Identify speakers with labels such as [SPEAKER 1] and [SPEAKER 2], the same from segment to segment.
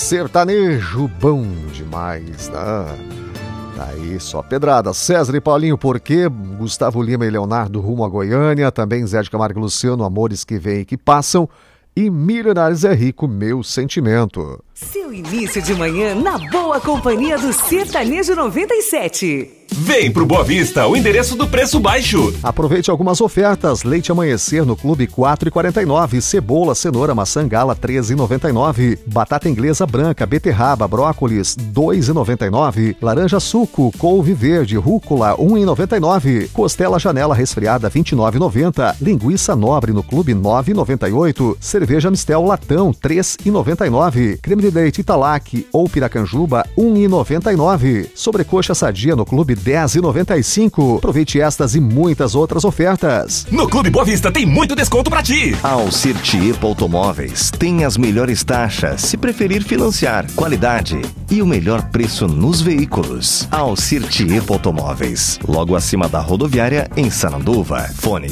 [SPEAKER 1] sertanejo bom demais, né? Aí, só pedrada. César e Paulinho, por quê? Gustavo Lima e Leonardo rumo a Goiânia. Também Zé de Camargo e Luciano, amores que vêm e que passam. E Milionários é Rico, meu sentimento.
[SPEAKER 2] Seu início de manhã na boa companhia do Sertanejo 97.
[SPEAKER 3] Vem pro Boa Vista, o endereço do preço baixo.
[SPEAKER 1] Aproveite algumas ofertas. Leite Amanhecer no Clube 4,49. Cebola, cenoura, maçã gala 13,99. Batata inglesa branca, beterraba, brócolis 2,99. Laranja suco, couve verde, rúcula 1,99. Costela janela resfriada 29,90. Linguiça nobre no Clube 9,98. Cerveja Mistel latão 3,99. Creme de leite Italac ou Piracanjuba 1,99. Sobrecoxa sadia no Clube 10,95. Aproveite estas e muitas outras ofertas.
[SPEAKER 3] No Clube Boa Vista tem muito desconto pra ti.
[SPEAKER 4] A Alcir Tiepo Automóveis tem as melhores taxas, se preferir financiar, qualidade e o melhor preço nos veículos. A Alcir Tiepo Automóveis, logo acima da rodoviária em Sananduva. Fone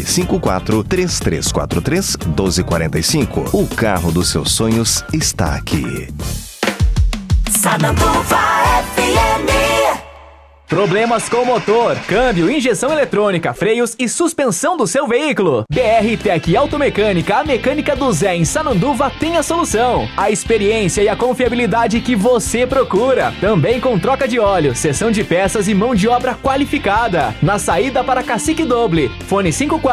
[SPEAKER 4] 54-3343-1245. O carro dos seus sonhos está aqui.
[SPEAKER 5] Sananduva FM.
[SPEAKER 6] Problemas com motor, câmbio, injeção eletrônica, freios e suspensão do seu veículo? BR Tech Automecânica, a mecânica do Zé em Sananduva tem a solução. A experiência e a confiabilidade que você procura. Também com troca de óleo, cessão de peças e mão de obra qualificada. Na saída para Cacique Doble. Fone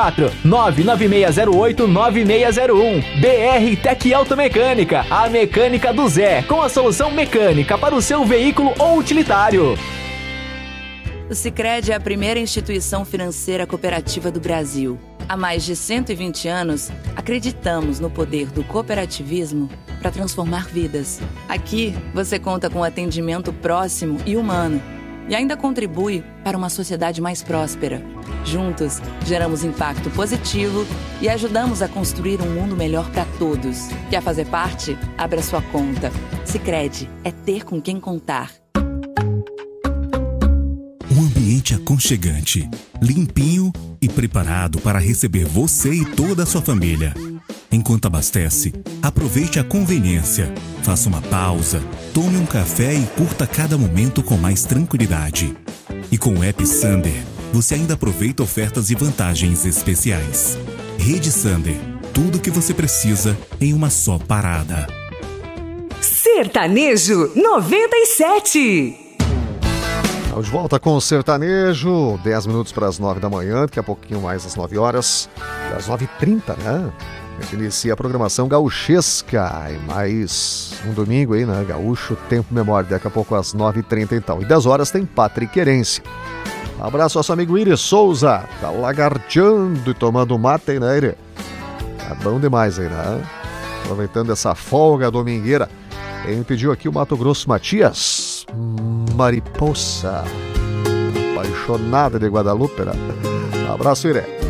[SPEAKER 6] 54-99608-9601. BR Tech Automecânica, a mecânica do Zé, com a solução mecânica para o seu veículo ou utilitário.
[SPEAKER 7] O Sicredi é a primeira instituição financeira cooperativa do Brasil. Há mais de 120 anos, acreditamos no poder do cooperativismo para transformar vidas. Aqui, você conta com atendimento próximo e humano e ainda contribui para uma sociedade mais próspera. Juntos, geramos impacto positivo e ajudamos a construir um mundo melhor para todos. Quer fazer parte? Abra sua conta. Sicredi é ter com quem contar.
[SPEAKER 8] Um ambiente aconchegante, limpinho e preparado para receber você e toda a sua família. Enquanto abastece, aproveite a conveniência, faça uma pausa, tome um café e curta cada momento com mais tranquilidade. E com o app Sander, você ainda aproveita ofertas e vantagens especiais. Rede Sander, tudo o que você precisa em uma só parada.
[SPEAKER 2] Sertanejo 97.
[SPEAKER 1] Estamos de volta com o Sertanejo, 10 minutos para as 9 da manhã, daqui a pouquinho mais às 9 horas, às 9h30, né? A gente inicia a programação gauchesca, e mais um domingo aí, né? Gaúcho, tempo memória, daqui a pouco às 9h30 então. E 10 horas tem Patrick Querência. Um abraço ao nosso amigo Iris Souza, tá lagarteando e tomando mate aí, né, Iris? Tá bom demais aí, né? Aproveitando essa folga domingueira. Quem me pediu aqui o Mato Grosso Matias, Mariposa, apaixonada de Guadalupe, né? Abraço, Iré.